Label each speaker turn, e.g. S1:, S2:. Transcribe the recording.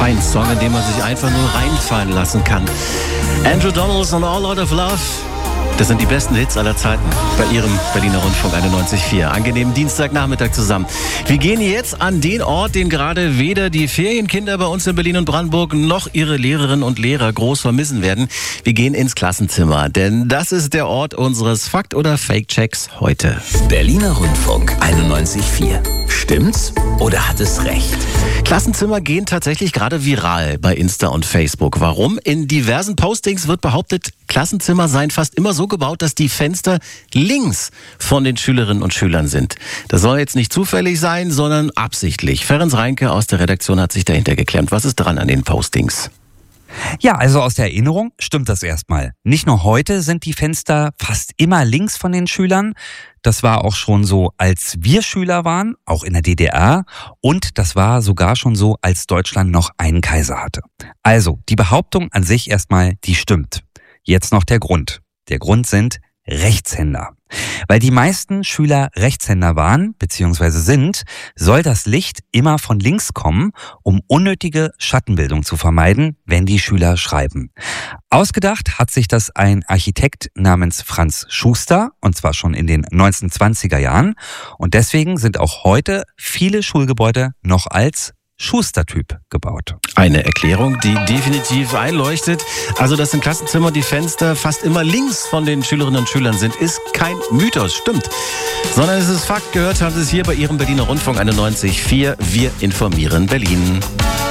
S1: Ein Song, in dem man sich einfach nur reinfallen lassen kann. Andrew Donalds und All Out of Love. Das sind die besten Hits aller Zeiten bei Ihrem Berliner Rundfunk 91.4. Angenehmen Dienstagnachmittag zusammen. Wir gehen jetzt an den Ort, den gerade weder die Ferienkinder bei uns in Berlin und Brandenburg noch ihre Lehrerinnen und Lehrer groß vermissen werden. Wir gehen ins Klassenzimmer, denn das ist der Ort unseres Fakt- oder Fake-Checks heute.
S2: Berliner Rundfunk 91.4. Stimmt's oder hat es recht?
S1: Klassenzimmer gehen tatsächlich gerade viral bei Insta und Facebook. Warum? In diversen Postings wird behauptet, Klassenzimmer seien fast immer so gebaut, dass die Fenster links von den Schülerinnen und Schülern sind. Das soll jetzt nicht zufällig sein, sondern absichtlich. Ferenc Reinke aus der Redaktion hat sich dahinter geklemmt. Was ist dran an den Postings?
S3: Ja, also aus der Erinnerung stimmt das erstmal. Nicht nur heute sind die Fenster fast immer links von den Schülern. Das war auch schon so, als wir Schüler waren, auch in der DDR. Und das war sogar schon so, als Deutschland noch einen Kaiser hatte. Also, die Behauptung an sich erstmal, die stimmt. Jetzt noch der Grund. Der Grund sind Rechtshänder. Weil die meisten Schüler Rechtshänder waren bzw. sind, soll das Licht immer von links kommen, um unnötige Schattenbildung zu vermeiden, wenn die Schüler schreiben. Ausgedacht hat sich das ein Architekt namens Franz Schuster, und zwar schon in den 1920er Jahren. Und deswegen sind auch heute viele Schulgebäude noch als Schuster-Typ gebaut.
S1: Eine Erklärung, die definitiv einleuchtet. Also, dass im Klassenzimmer die Fenster fast immer links von den Schülerinnen und Schülern sind, ist kein Mythos, stimmt. Sondern es ist Fakt. Gehört haben Sie es hier bei Ihrem Berliner Rundfunk 91.4. Wir informieren Berlin.